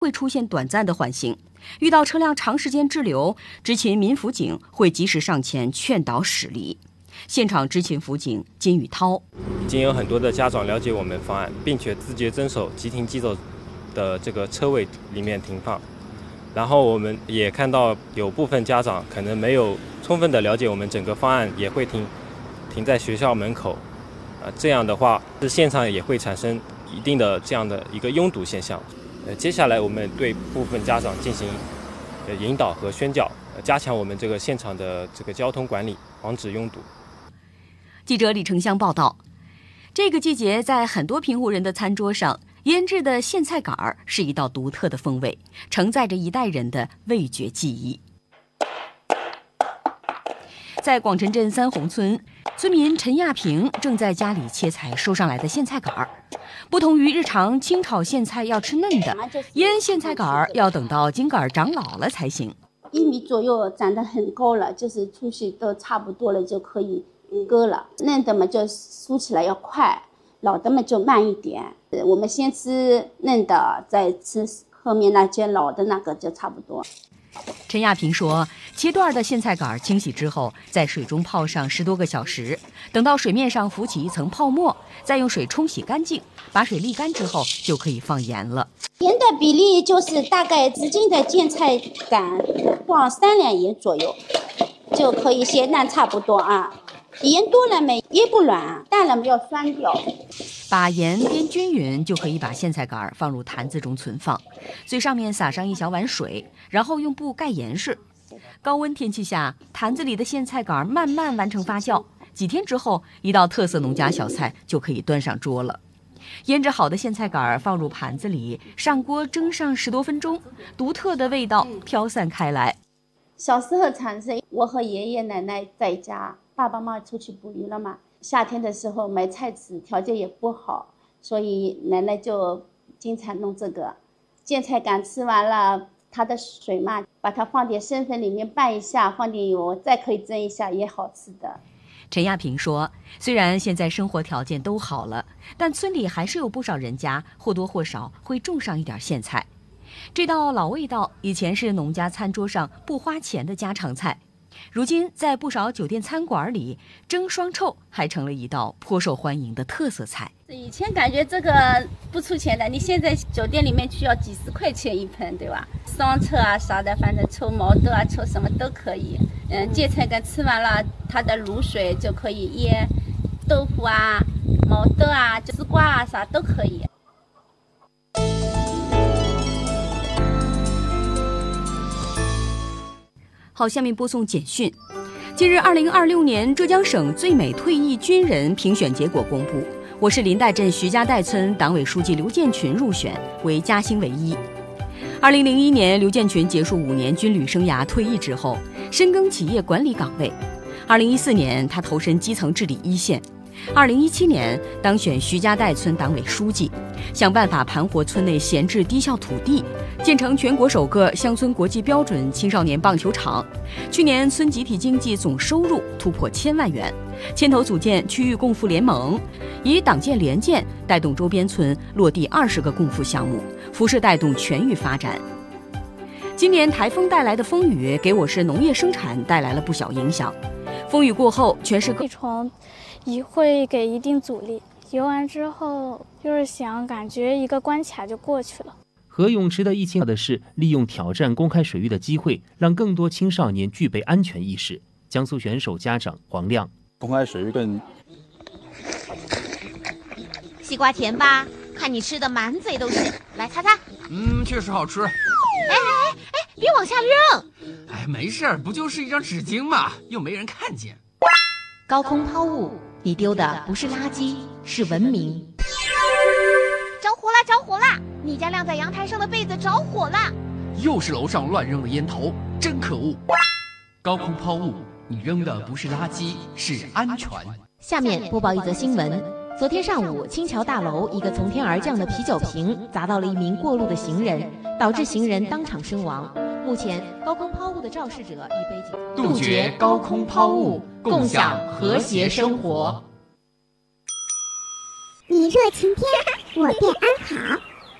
会出现短暂的缓行。遇到车辆长时间滞留，执勤民辅警会及时上前劝导驶离。现场执勤辅警金宇涛： 已经有很多的家长了解我们方案，并且自觉遵守即停即走的这个车位里面停放。然后我们也看到有部分家长可能没有充分的了解我们整个方案，也会停在学校门口。这样的话，现场也会产生一定的这样的一个拥堵现象。接下来我们对部分家长进行引导和宣教，加强我们这个现场的这个交通管理，防止拥堵。 记者李成香报道，这个季节在很多平湖人的餐桌上，腌制的苋菜杆儿是一道独特的风味，承载着一代人的味觉记忆。在广陈镇三红村，村民陈亚平正在家里切采收上来的苋菜杆儿。不同于日常清炒苋菜要吃嫩的，腌苋菜杆儿要等到茎杆长老了才行。 1米左右长得很高了，就是出去都差不多了就可以割了。嫩的嘛就酥起来要快，老的嘛就慢一点。我们先吃嫩的，再吃后面那些老的那个就差不多。 陈亚平说，切段的苋菜杆清洗之后，在水中泡上10多个小时，等到水面上浮起一层泡沫，再用水冲洗干净，把水沥干之后就可以放盐了。 盐的比例就是大概10斤的苋菜杆放3两盐左右，就可以咸淡差不多啊。盐多了没腌不软，淡了要酸掉。 把盐煸均匀，就可以把苋菜杆放入坛子中存放，最上面撒上1小碗水，然后用布盖严实。高温天气下，坛子里的苋菜杆慢慢完成发酵，几天之后，一道特色农家小菜就可以端上桌了。腌制好的苋菜杆放入盘子里，上锅蒸上10多分钟，独特的味道飘散开来。 小时候常是我和爷爷奶奶在家，爸爸妈妈出去捕鱼了嘛，夏天的时候买菜吃，条件也不好，所以奶奶就经常弄这个苋菜杆，吃完了它的水嘛，把它放点生粉里面拌一下，放点油，再可以蒸一下，也好吃的。 陈亚平说，虽然现在生活条件都好了，但村里还是有不少人家或多或少会种上一点苋菜。这道老味道以前是农家餐桌上不花钱的家常菜，如今在不少酒店餐馆里，蒸双臭还成了一道颇受欢迎的特色菜。 以前感觉这个不出钱的，你现在酒店里面去要几10块钱一盆，对吧？双臭啊啥的，反正臭毛豆啊，臭什么都可以。苋菜杆吃完了，它的卤水就可以腌豆腐啊、毛豆啊、丝瓜啊啥都可以。 好，下面播送简讯。近日，2026年浙江省最美退役军人评选结果公布，我市林代镇徐家岱村党委书记刘建群入选为嘉兴唯一。2001年，刘建群结束5年军旅生涯退役之后，深耕企业管理岗位。2014年，他投身基层治理一线。2017年，当选徐家岱村党委书记，想办法盘活村内闲置低效土地，建成全国首个乡村国际标准青少年棒球场。去年村集体经济总收入突破1000万元，牵头组建区域共富联盟，以党建联建带动周边村落地20个共富项目，辐射带动全域发展。今年台风带来的风雨给我市农业生产带来了不小影响。风雨过后，全市飞虫也会给一定阻力，游完之后就是想感觉一个关卡就过去了。 何泳池的1000的是利用挑战公开水域的机会，让更多青少年具备安全意识。江苏选手家长黄亮： 公开水域更西瓜甜吧？看你吃的满嘴都是，来擦擦。 确实好吃。 别往下扔。 没事，不就是一张纸巾嘛，又没人看见。 高空抛物，你丢的不是垃圾，是文明。着火啦！着火啦！你家晾在阳台上的被子着火啦！ 又是楼上乱扔的烟头，真可恶。高空抛物，你扔的不是垃圾，是安全。 下面播报一则新闻。昨天上午，青桥大楼一个从天而降的啤酒瓶砸到了一名过路的行人，导致行人当场身亡。目前，高空抛物的肇事者已被警方杜绝高空抛物，共享和谐生活。 你若晴天，我便安好。